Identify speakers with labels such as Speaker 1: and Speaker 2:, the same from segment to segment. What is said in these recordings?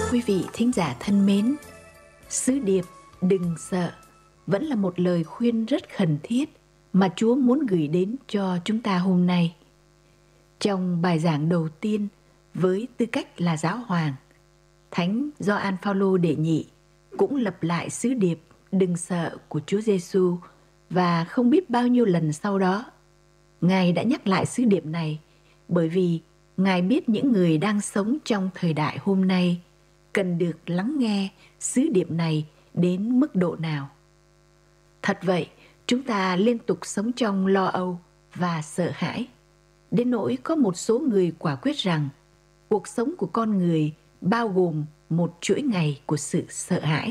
Speaker 1: Quý vị thính giả thân mến, sứ điệp đừng sợ vẫn là một lời khuyên rất khẩn thiết mà Chúa muốn gửi đến cho chúng ta hôm nay. Trong bài giảng đầu tiên với tư cách là giáo hoàng, Thánh Gioan Phaolô đệ nhị cũng lặp lại sứ điệp đừng sợ của Chúa Giêsu, và không biết bao nhiêu lần sau đó Ngài đã nhắc lại sứ điệp này, bởi vì Ngài biết những người đang sống trong thời đại hôm nay cần được lắng nghe sứ điệp này đến mức độ nào. Thật vậy, chúng ta liên tục sống trong lo âu và sợ hãi, đến nỗi có một số người quả quyết rằng cuộc sống của con người bao gồm một chuỗi ngày của sự sợ hãi.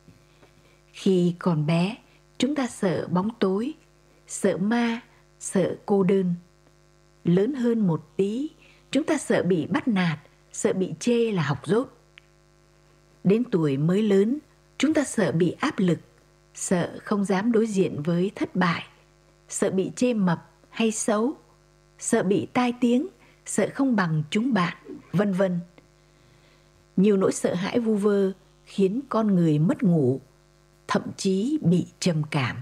Speaker 1: Khi còn bé, chúng ta sợ bóng tối, sợ ma, sợ cô đơn. Lớn hơn một tí, chúng ta sợ bị bắt nạt, sợ bị chê là học dốt. Đến tuổi mới lớn, chúng ta sợ bị áp lực, sợ không dám đối diện với thất bại, sợ bị chê mập hay xấu, sợ bị tai tiếng, sợ không bằng chúng bạn, vân vân. Nhiều nỗi sợ hãi vu vơ khiến con người mất ngủ, thậm chí bị trầm cảm.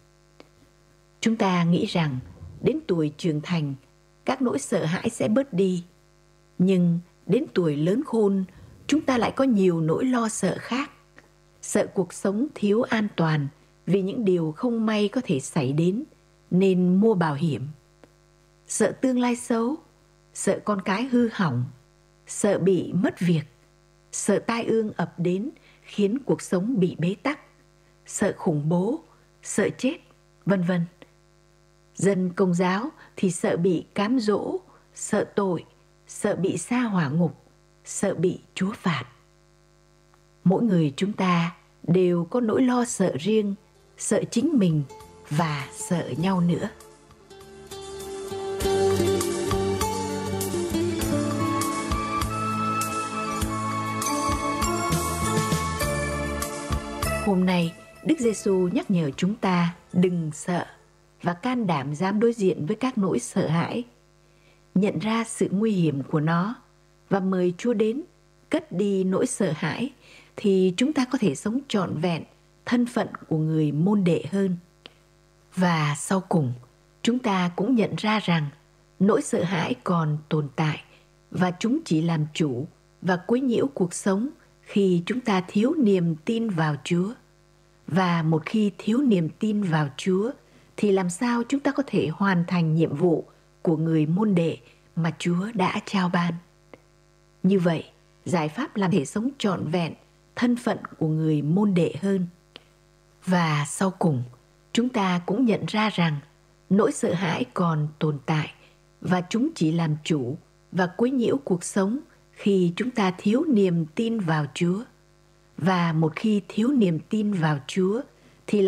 Speaker 1: Chúng ta nghĩ rằng đến tuổi trưởng thành, các nỗi sợ hãi sẽ bớt đi. Nhưng đến tuổi lớn khôn, chúng ta lại có nhiều nỗi lo sợ khác. Sợ cuộc sống thiếu an toàn vì những điều không may có thể xảy đến nên mua bảo hiểm. Sợ tương lai xấu, sợ con cái hư hỏng, sợ bị mất việc, sợ tai ương ập đến khiến cuộc sống bị bế tắc, sợ khủng bố, sợ chết, vân vân. Dân Công giáo thì sợ bị cám dỗ, sợ tội, sợ bị sa hỏa ngục, sợ bị Chúa phạt. Mỗi người chúng ta đều có nỗi lo sợ riêng, sợ chính mình và sợ nhau nữa. Hôm nay, Đức Giêsu nhắc nhở chúng ta đừng sợ và can đảm dám đối diện với các nỗi sợ hãi, nhận ra sự nguy hiểm của nó và mời Chúa đến cất đi nỗi sợ hãi, thì chúng ta có thể sống trọn vẹn thân phận của người môn đệ hơn. Và sau cùng, chúng ta cũng nhận ra rằng nỗi sợ hãi còn tồn tại và chúng chỉ làm chủ và quấy nhiễu cuộc sống khi chúng ta thiếu niềm tin vào Chúa. Và một khi thiếu niềm tin vào Chúa thì làm sao chúng ta có thể hoàn thành nhiệm vụ của người môn đệ mà Chúa đã trao ban. Như vậy, giải pháp làm thể sống trọn vẹn thân phận của người môn đệ hơn. Và sau cùng, chúng ta cũng nhận ra rằng nỗi sợ hãi còn tồn tại và chúng chỉ làm chủ và quấy nhiễu cuộc sống khi chúng ta thiếu niềm tin vào Chúa. Và một khi thiếu niềm tin vào Chúa